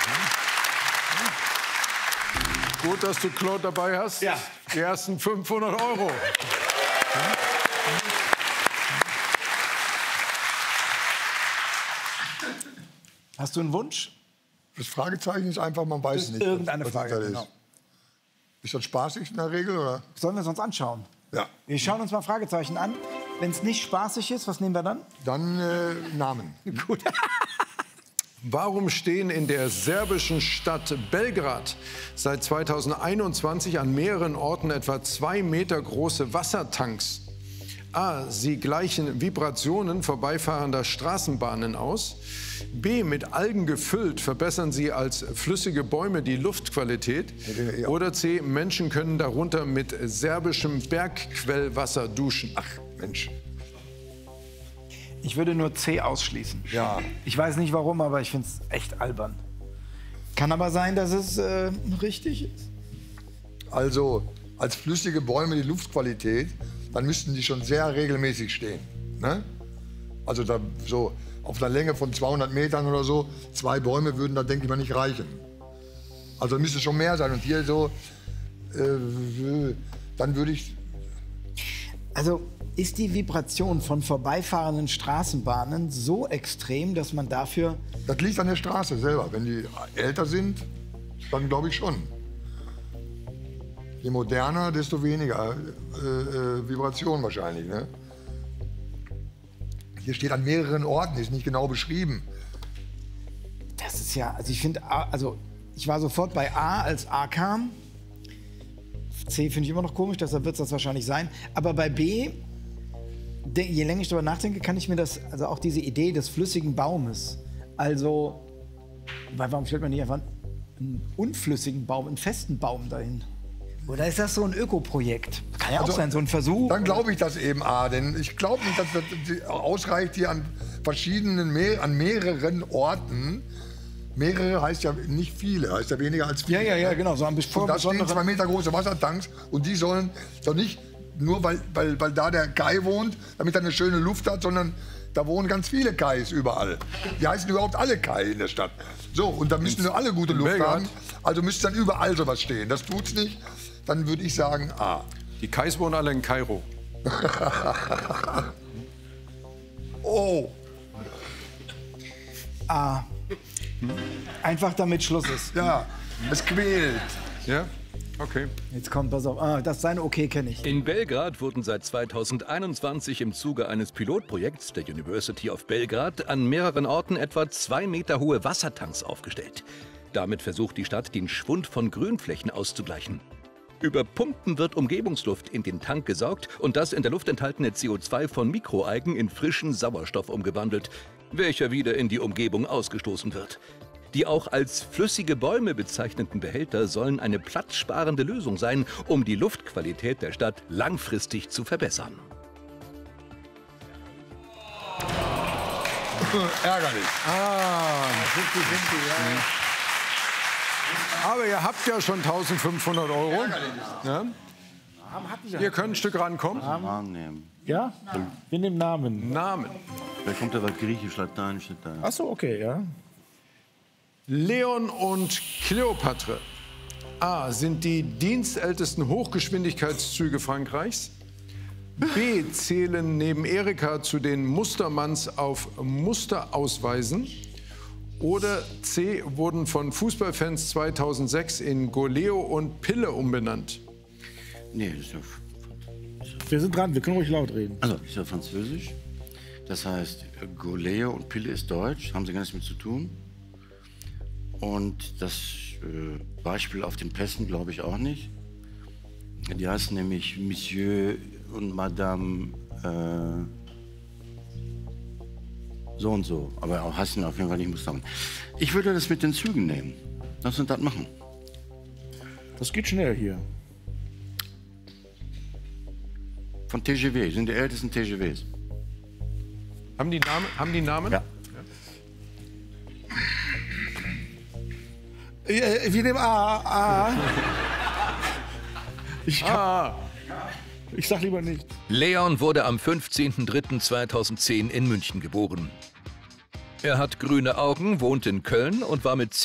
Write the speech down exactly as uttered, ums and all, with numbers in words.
Gut, dass du Claude dabei hast. Ja. Die ersten fünfhundert Euro. Hast du einen Wunsch? Das Fragezeichen ist einfach, man weiß nicht. Irgendeine was Frage, das ist. genau. Ist das spaßig in der Regel, oder? Sollen wir es uns anschauen? Ja. Wir schauen uns mal Fragezeichen an. Wenn es nicht spaßig ist, was nehmen wir dann? Dann äh, Namen. Gut. Warum stehen in der serbischen Stadt Belgrad seit zweitausendeinundzwanzig an mehreren Orten etwa zwei Meter große Wassertanks? A. Sie gleichen Vibrationen vorbeifahrender Straßenbahnen aus. B. Mit Algen gefüllt verbessern sie als flüssige Bäume die Luftqualität. Ja. Oder C. Menschen können darunter mit serbischem Bergquellwasser duschen. Ach, Mensch. Ich würde nur C ausschließen. Ja. Ich weiß nicht warum, aber ich finde es echt albern. Kann aber sein, dass es äh, richtig ist. Also, als flüssige Bäume die Luftqualität, dann müssten die schon sehr regelmäßig stehen. Ne? Also da so auf einer Länge von zweihundert Metern oder so, zwei Bäume würden da, denke ich mal, nicht reichen. Also müsste schon mehr sein. Und hier so, äh, dann würde ich... Also ist die Vibration von vorbeifahrenden Straßenbahnen so extrem, dass man dafür... Das liegt an der Straße selber. Wenn die älter sind, dann glaube ich schon. Je moderner, desto weniger äh, äh, Vibration wahrscheinlich. Ne? Hier steht an mehreren Orten, ist nicht genau beschrieben. Das ist ja, also ich finde, also ich war sofort bei A, als A kam. C finde ich immer noch komisch, deshalb wird es das wahrscheinlich sein. Aber bei B, je länger ich darüber nachdenke, kann ich mir das, also auch diese Idee des flüssigen Baumes, also, warum stellt man nicht einfach einen unflüssigen Baum, einen festen Baum dahin? Oder ist das so ein Ökoprojekt? Kann ja auch Also, sein, so ein Versuch. Dann glaube ich das eben A, denn ich glaube nicht, dass das ausreicht hier an verschiedenen, mehr, an mehreren Orten. Mehrere heißt ja nicht viele, heißt ja weniger als viele. Ja, ja, ja, genau. So ein bisschen und da stehen zwei Meter große Wassertanks und die sollen doch nicht nur, weil, weil, weil da der Kai wohnt, damit er eine schöne Luft hat, sondern da wohnen ganz viele Kais überall. Die heißen überhaupt alle Kai in der Stadt. So, und da müssen nur alle gute Luft Belgrad. haben. Also müsste dann überall sowas stehen. Das tut's nicht. Dann würde ich sagen A. Die Kais wohnen alle in Kairo. Oh. A. Einfach damit Schluss ist. Ja, es quält. Ja? Okay. Jetzt kommt, pass auf. Ah, das seine Okay kenne ich. In Belgrad wurden seit zweitausendeinundzwanzig im Zuge eines Pilotprojekts der University of Belgrad an mehreren Orten etwa zwei Meter hohe Wassertanks aufgestellt. Damit versucht die Stadt, den Schwund von Grünflächen auszugleichen. Über Pumpen wird Umgebungsluft in den Tank gesaugt und das in der Luft enthaltene C O zwei von Mikroalgen in frischen Sauerstoff umgewandelt, welcher wieder in die Umgebung ausgestoßen wird. Die auch als flüssige Bäume bezeichneten Behälter sollen eine platzsparende Lösung sein, um die Luftqualität der Stadt langfristig zu verbessern. Ärgerlich. Ah. Ja. Aber ihr habt ja schon eintausendfünfhundert Euro. Ja? Ihr könnt ein Stück rankommen. Namen nehmen. Ja? Wir nehmen Namen. Namen. Da kommt aber griechisch, lateinisch, lateinisch. Ach so, okay, ja. Leon und Kleopatra. A. Sind die dienstältesten Hochgeschwindigkeitszüge Frankreichs. B. Zählen neben Erika zu den Mustermanns auf Musterausweisen. Oder C. Wurden von Fußballfans zweitausendsechs in Goleo und Pille umbenannt. Nee, das ist ja, Wir sind dran, wir können ruhig laut reden. also, das ist ja französisch. Das heißt, Goleo und Pille ist deutsch, haben sie gar nichts mit zu tun. Und das äh, Beispiel auf den Pässen glaube ich auch nicht. Die heißen nämlich Monsieur und Madame äh, so und so. Aber auch heißen auf jeden Fall nicht Mustermann. Ich würde das mit den Zügen nehmen. Lass uns das machen. Das geht schnell hier. Von T G W, sind die ältesten T G Ws. Haben die Namen? Haben die Namen? Ja. Äh, Wir nehmen A. A. Ich, Ah, ich sag lieber nicht. Leon wurde am fünfzehnten dritten zweitausendzehn in München geboren. Er hat grüne Augen, wohnt in Köln und war mit